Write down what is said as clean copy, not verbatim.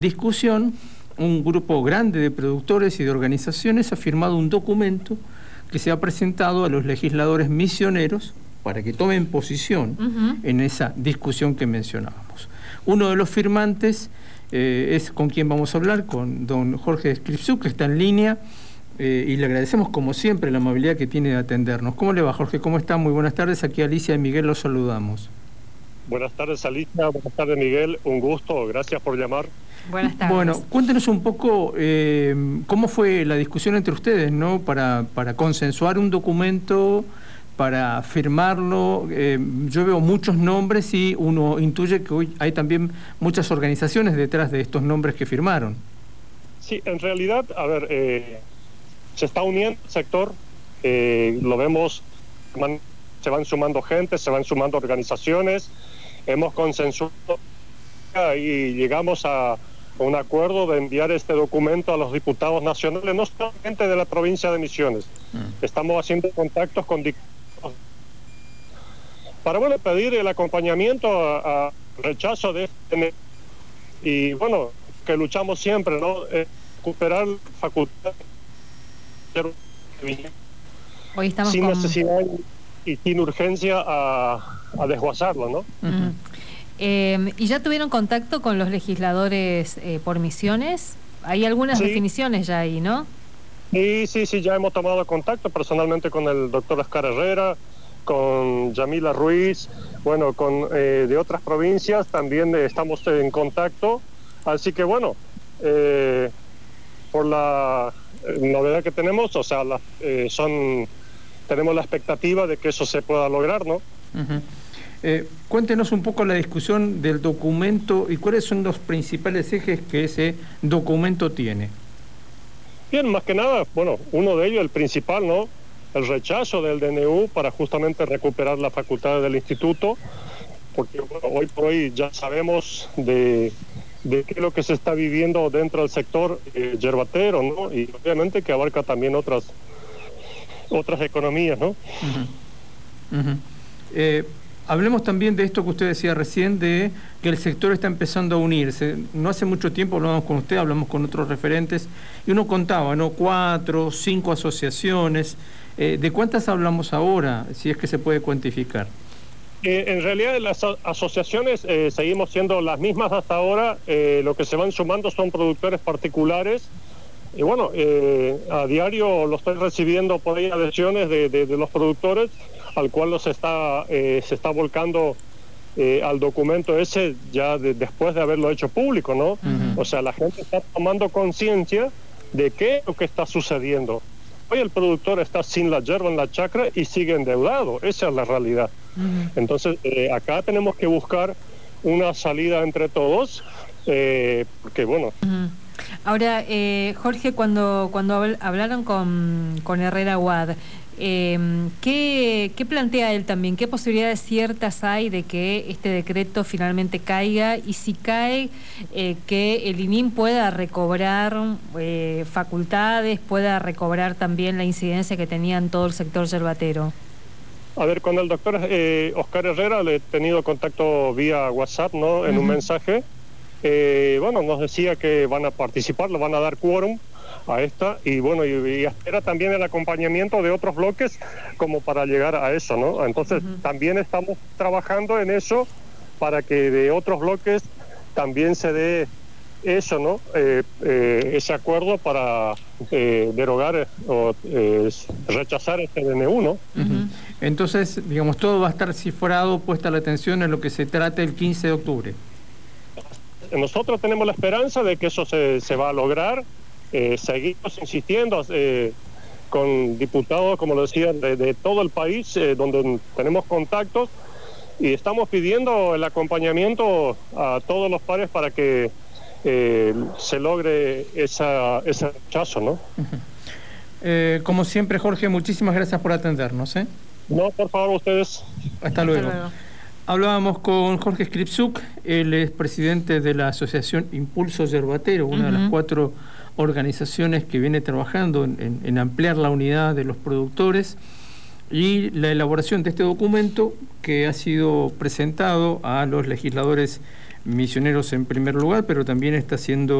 Discusión, un grupo grande de productores y de organizaciones ha firmado un documento que se ha presentado a los legisladores misioneros para que tomen posición en esa discusión que mencionábamos. Uno de los firmantes es con quien vamos a hablar, con don Jorge Skripczuk, que está en línea, y le agradecemos como siempre la amabilidad que tiene de atendernos. ¿Cómo le va, Jorge? ¿Cómo está? Muy buenas tardes. Aquí Alicia y Miguel los saludamos. Buenas tardes, Alicia. Buenas tardes, Miguel. Un gusto. Gracias por llamar. Buenas tardes. Bueno, cuéntenos un poco cómo fue la discusión entre ustedes, ¿no? Para consensuar un documento, para firmarlo. Yo veo muchos nombres y uno intuye que hoy hay también muchas organizaciones detrás de estos nombres que firmaron. Sí, en realidad, a ver, se está uniendo el sector, lo vemos, se van sumando gente, se van sumando organizaciones, hemos consensuado y llegamos a un acuerdo de enviar este documento a los diputados nacionales, no solamente de la provincia de Misiones. Estamos haciendo contactos con diputados para pedir el acompañamiento a rechazo de este, y que luchamos siempre, ¿no? Recuperar facultades hoy estamos sin necesidad y sin urgencia a desguazarlo, ¿no? ¿Y ya tuvieron contacto con los legisladores por Misiones? Hay algunas definiciones ya ahí, ¿no? Sí, ya hemos tomado contacto personalmente con el doctor Oscar Herrera, con Yamila Ruiz, con de otras provincias también estamos en contacto, así que por la novedad que tenemos, o sea, tenemos la expectativa de que eso se pueda lograr, ¿no? Cuéntenos un poco la discusión del documento y cuáles son los principales ejes que ese documento tiene. Bien, más que nada, uno de ellos, el principal, ¿no? El rechazo del DNU para justamente recuperar las facultades del instituto, porque hoy por hoy ya sabemos de qué es lo que se está viviendo dentro del sector yerbatero, ¿no? Y obviamente que abarca también otras economías, ¿no? Hablemos también de esto que usted decía recién, de que el sector está empezando a unirse. No hace mucho tiempo hablamos con usted, hablamos con otros referentes, y uno contaba, ¿no? 4, 5 asociaciones. ¿De cuántas hablamos ahora, si es que se puede cuantificar? En realidad las asociaciones seguimos siendo las mismas hasta ahora. Lo que se van sumando son productores particulares. Y a diario lo estoy recibiendo por ahí adhesiones de los productores, al cual se está volcando al documento ese ya después de haberlo hecho público, ¿no? O sea, la gente está tomando conciencia de qué es lo que está sucediendo. Hoy el productor está sin la yerba en la chacra y sigue endeudado. Esa es la realidad. Entonces, acá tenemos que buscar una salida entre todos, porque Ahora, Jorge, cuando hablaron con Herrera Wad, ¿qué plantea él también? ¿Qué posibilidades ciertas hay de que este decreto finalmente caiga? Y si cae, que el INIM pueda recobrar facultades, pueda recobrar también la incidencia que tenía en todo el sector yerbatero. A ver, con el doctor Oscar Herrera le he tenido contacto vía WhatsApp, ¿no? En un mensaje. Nos decía que van a participar, lo van a dar quórum a esta, y espera también el acompañamiento de otros bloques como para llegar a eso, ¿no? Entonces también estamos trabajando en eso para que de otros bloques también se dé eso, ¿no? Ese acuerdo para derogar o rechazar este DNU, ¿no? Entonces, digamos, todo va a estar cifrado, puesta la atención en lo que se trate el 15 de octubre. Nosotros tenemos la esperanza de que eso se va a lograr. Seguimos insistiendo con diputados, como lo decía, de todo el país, donde tenemos contactos, y estamos pidiendo el acompañamiento a todos los pares para que se logre ese rechazo, ¿no? Como siempre, Jorge, muchísimas gracias por atendernos, ¿eh? No, por favor, ustedes. Hasta luego. Hablábamos con Jorge Skripczuk, él es presidente de la Asociación Impulso Yerbatero, una de las 4 organizaciones que viene trabajando en ampliar la unidad de los productores y la elaboración de este documento que ha sido presentado a los legisladores Misioneros en primer lugar, pero también está haciendo